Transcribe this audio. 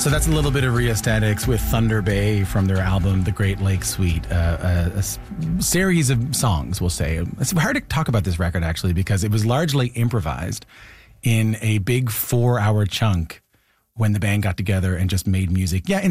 So that's a little bit of Rheostatics with Thunder Bay from their album, The Great Lake Suite. A series of songs, we'll say. It's hard to talk about this record, actually, because it was largely improvised in a big 4-hour chunk when the band got together and just made music. Yeah, in